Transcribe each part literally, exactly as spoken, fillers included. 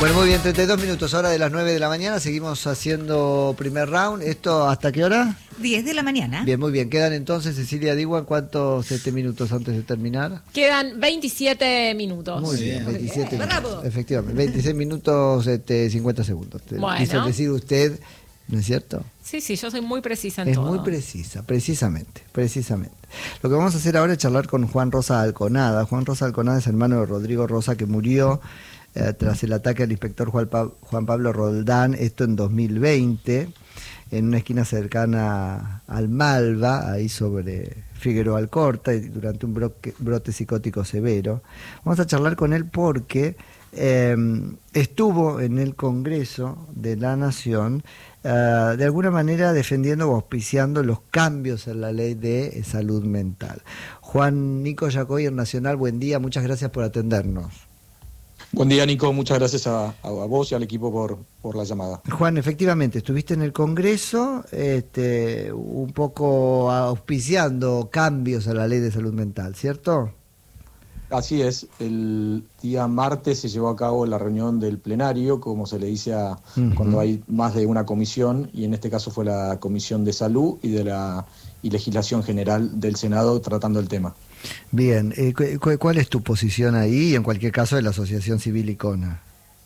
Bueno, muy bien, treinta y dos minutos, hora de las nueve de la mañana, seguimos haciendo primer round. ¿Esto hasta qué hora? diez de la mañana. Bien, muy bien. Quedan entonces, Cecilia Diwan, ¿cuántos este, minutos antes de terminar? Quedan veintisiete minutos. Muy bien, veintisiete Bien. minutos. Bravo. Efectivamente, veintiséis minutos, este, cincuenta segundos. Bueno. Quiso decir usted, ¿no es cierto? Sí, sí, yo soy muy precisa en Es todo. muy precisa, precisamente, precisamente. Lo que vamos a hacer ahora es charlar con Juan Rosa Alconada. Juan Rosa Alconada es hermano de Rodrigo Rosa, que murió eh, tras el ataque al inspector Juan, Pa- Juan Pablo Roldán, esto en dos mil veinte, en una esquina cercana al Malva, ahí sobre Figueroa Alcorta, y durante un broque, brote psicótico severo. Vamos a charlar con él porque eh, estuvo en el Congreso de la Nación, Uh, de alguna manera defendiendo o auspiciando los cambios en la ley de salud mental. Juan Nico Yacoy, en Nacional, buen día, muchas gracias por atendernos. Buen día, Nico, muchas gracias a, a, a vos y al equipo por, por la llamada. Juan, efectivamente, estuviste en el Congreso este, un poco auspiciando cambios a la ley de salud mental, ¿cierto? Así es, el día martes se llevó a cabo la reunión del plenario, como se le dice a, uh-huh. cuando hay más de una comisión, y en este caso fue la Comisión de Salud y de la y Legislación General del Senado tratando el tema. Bien, eh, cu- ¿cuál es tu posición ahí y en cualquier caso de la Asociación Civil ICONA?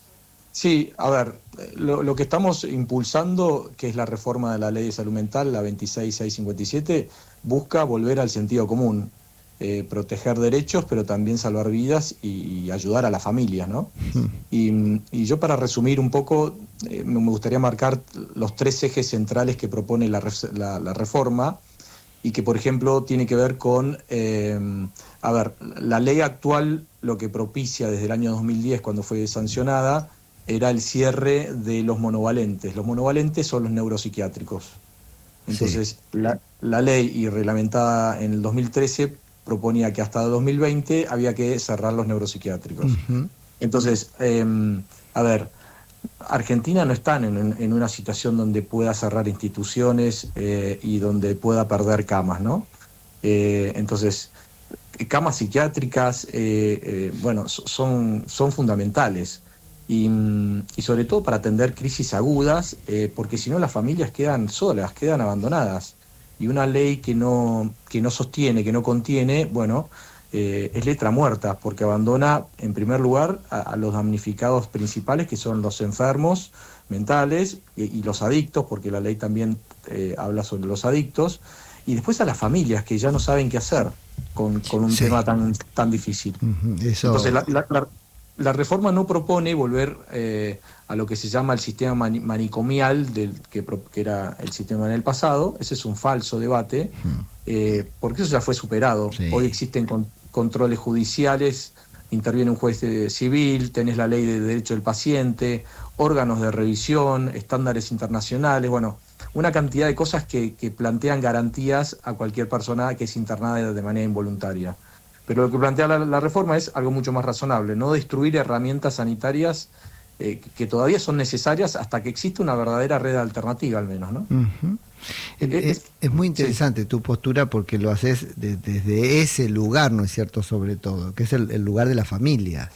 Sí, a ver, lo, lo que estamos impulsando, que es la reforma de la Ley de Salud Mental, la veintiséis mil seiscientos cincuenta y siete, busca volver al sentido común. Eh, proteger derechos, pero también salvar vidas y, y ayudar a las familias, ¿no? Uh-huh. Y, y yo, para resumir un poco, eh, me gustaría marcar los tres ejes centrales que propone la, la, la reforma, y que, por ejemplo, tiene que ver con, eh, a ver, la ley actual lo que propicia desde el año dos mil diez, cuando fue sancionada, era el cierre de los monovalentes. Los monovalentes son los neuropsiquiátricos. Entonces, sí. la, la ley, y reglamentada en el dos mil trece, proponía que hasta dos mil veinte había que cerrar los neuropsiquiátricos. Uh-huh. Entonces, eh, a ver, Argentina no está en, en una situación donde pueda cerrar instituciones eh, y donde pueda perder camas, ¿no? Eh, entonces, camas psiquiátricas, eh, eh, bueno, son, son fundamentales. Y, y sobre todo para atender crisis agudas, eh, porque si no las familias quedan solas, quedan abandonadas. Y una ley que no, que no sostiene, que no contiene, bueno, eh, es letra muerta, porque abandona, en primer lugar, a, a los damnificados principales, que son los enfermos mentales y, y los adictos, porque la ley también eh, habla sobre los adictos, y después a las familias, que ya no saben qué hacer con, con un sí. tema tan, tan difícil. Uh-huh. Eso... Entonces, la, la, la, la reforma no propone volver eh, a lo que se llama el sistema mani- manicomial, del, que, que era el sistema en el pasado. Ese es un falso debate, uh-huh. eh, porque eso ya fue superado. Sí. Hoy existen con, controles judiciales, interviene un juez de, civil, tenés la ley de derecho del paciente, órganos de revisión, estándares internacionales, bueno, una cantidad de cosas que, que plantean garantías a cualquier persona que es internada de manera involuntaria. Pero lo que plantea la, la reforma es algo mucho más razonable, no destruir herramientas sanitarias eh, que, que todavía son necesarias hasta que exista una verdadera red alternativa, al menos, ¿no? Uh-huh. Es, es, es muy interesante sí. tu postura, porque lo haces de, desde ese lugar, ¿no es cierto?, sobre todo, que es el, el lugar de las familias.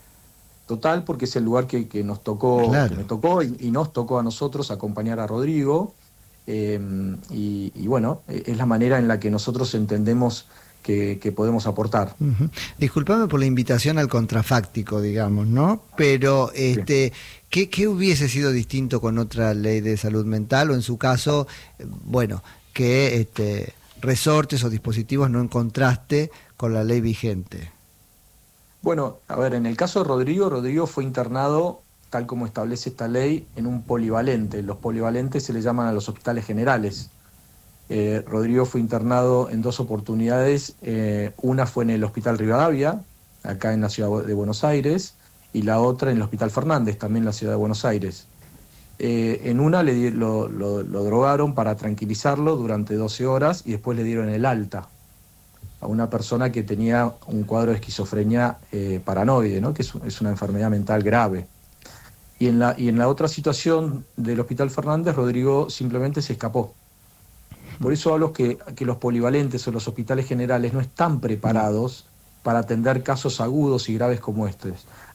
Total, porque es el lugar que, que nos tocó, claro. que me tocó y, y nos tocó a nosotros acompañar a Rodrigo, eh, y, y bueno, es la manera en la que nosotros entendemos Que, que podemos aportar. Uh-huh. Disculpame por la invitación al contrafáctico, digamos, ¿no? Pero este, ¿qué, ¿qué hubiese sido distinto con otra ley de salud mental? O en su caso, bueno, que este, resortes o dispositivos no encontraste con la ley vigente. Bueno, a ver, en el caso de Rodrigo, Rodrigo fue internado, tal como establece esta ley, en un polivalente. Los polivalentes se le llaman a los hospitales generales. Eh, Rodrigo fue internado en dos oportunidades, eh, una fue en el Hospital Rivadavia, acá en la ciudad de Buenos Aires, y la otra en el Hospital Fernández, también en la ciudad de Buenos Aires. Eh, en una le, lo, lo, lo drogaron para tranquilizarlo durante doce horas y después le dieron el alta a una persona que tenía un cuadro de esquizofrenia eh, paranoide, ¿no? Que es, es una enfermedad mental grave. Y en, la, y en la otra situación del Hospital Fernández, Rodrigo simplemente se escapó. Por eso hablo que, que los polivalentes o los hospitales generales no están preparados para atender casos agudos y graves como estos.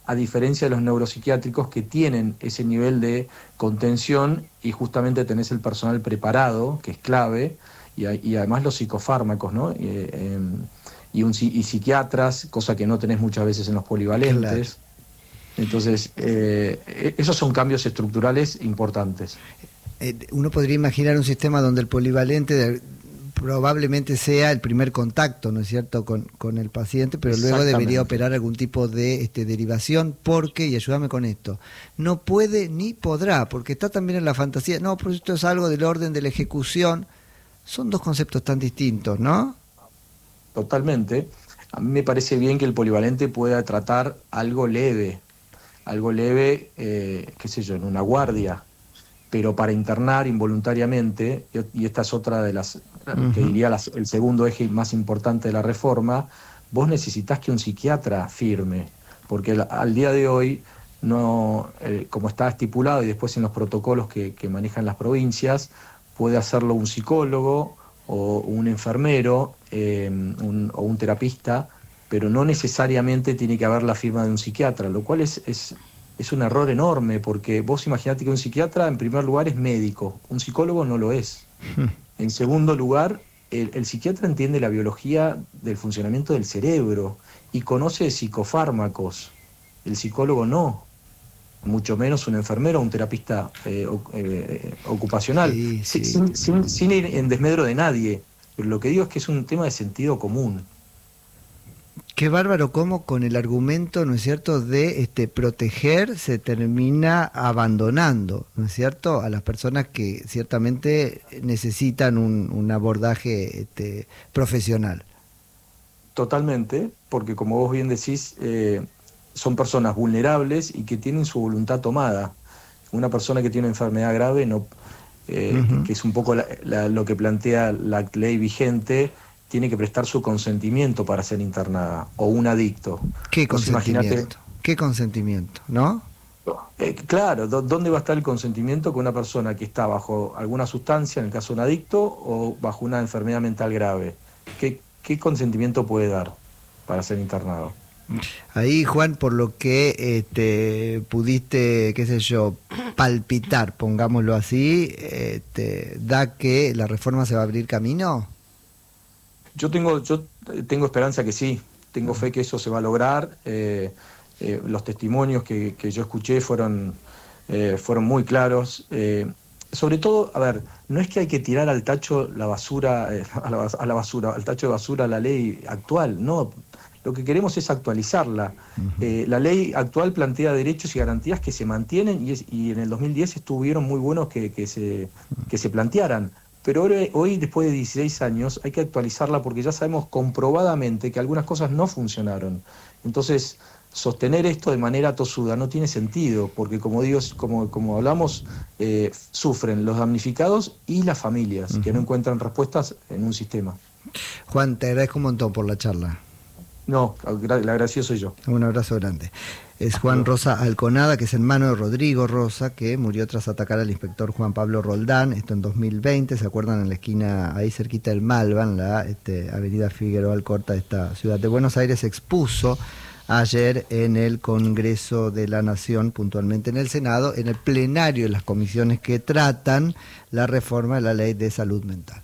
a diferencia de los neuropsiquiátricos que tienen ese nivel de contención y justamente tenés el personal preparado, que es clave, y, y además los psicofármacos, ¿no? Y, eh, y, un, y psiquiatras, cosa que no tenés muchas veces en los polivalentes. Claro. Entonces, eh, esos son cambios estructurales importantes. Eh, uno podría imaginar un sistema donde el polivalente de, probablemente sea el primer contacto, ¿no es cierto?, con, con el paciente, pero luego debería operar algún tipo de este, derivación, porque, y ayúdame con esto, no puede ni podrá, porque está también en la fantasía, no, pero esto es algo del orden de la ejecución. Son dos conceptos tan distintos, ¿no? Totalmente. A mí me parece bien que el polivalente pueda tratar algo leve, algo leve, eh, qué sé yo, en una guardia, pero para internar involuntariamente, y esta es otra de las, uh-huh. que diría las, el segundo eje más importante de la reforma, vos necesitás que un psiquiatra firme, porque al, al día de hoy, no, eh, como está estipulado y después en los protocolos que, que manejan las provincias, puede hacerlo un psicólogo o un enfermero eh, un, o un terapista, pero no necesariamente tiene que haber la firma de un psiquiatra, lo cual es, es, es un error enorme, porque vos imaginate que un psiquiatra en primer lugar es médico, un psicólogo no lo es. En segundo lugar, el, el psiquiatra entiende la biología del funcionamiento del cerebro y conoce psicofármacos, el psicólogo no, mucho menos un enfermero o un terapista eh, eh, ocupacional, sí, sí. Sin, sin, sin ir en desmedro de nadie, pero lo que digo es que es un tema de sentido común. Qué bárbaro cómo con el argumento, ¿no es cierto?, de este proteger se termina abandonando, ¿no es cierto?, a las personas que ciertamente necesitan un, un abordaje este, profesional. Totalmente, porque como vos bien decís, eh, son personas vulnerables y que tienen su voluntad tomada. Una persona que tiene una enfermedad grave, no, eh, uh-huh. que, que es un poco la, la, lo que plantea la ley vigente, tiene que prestar su consentimiento para ser internada, o un adicto. ¿Qué consentimiento? Imagínate, ¿Qué consentimiento? ¿No? Eh, claro, ¿dónde va a estar el consentimiento con una persona que está bajo alguna sustancia, en el caso de un adicto, o bajo una enfermedad mental grave? ¿Qué, qué consentimiento puede dar para ser internado? Ahí, Juan, por lo que este, pudiste, qué sé yo, palpitar, pongámoslo así, este, ¿da que la reforma se va a abrir camino? Yo tengo, yo tengo esperanza que sí, tengo fe que eso se va a lograr. Eh, eh, los testimonios que, que yo escuché fueron, eh, fueron muy claros. Eh, sobre todo, a ver, no es que hay que tirar al tacho la basura, eh, a, la, a la basura, al tacho de basura la ley actual, no. Lo que queremos es actualizarla. Uh-huh. Eh, la ley actual plantea derechos y garantías que se mantienen y, es, y en el dos mil diez estuvieron muy buenos que, que, se, que se plantearan. Pero hoy, hoy, después de dieciséis años, hay que actualizarla porque ya sabemos comprobadamente que algunas cosas no funcionaron. Entonces, sostener esto de manera tosuda no tiene sentido, porque como digo, como, como hablamos, eh, sufren los damnificados y las familias, uh-huh. que no encuentran respuestas en un sistema. Juan, te agradezco un montón por la charla. No, el agradecido soy yo. Un abrazo grande. Es Juan Rosa Alconada, que es hermano de Rodrigo Rosa, que murió tras atacar al inspector Juan Pablo Roldán, esto en dos mil veinte, ¿se acuerdan? En la esquina, ahí cerquita del Malva, en la este, avenida Figueroa Alcorta de esta ciudad de Buenos Aires. Se expuso ayer en el Congreso de la Nación, puntualmente en el Senado, en el plenario de las comisiones que tratan la reforma de la Ley de Salud Mental.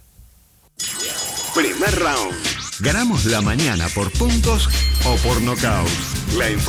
Primer round. Ganamos la mañana por puntos o por nocaut. La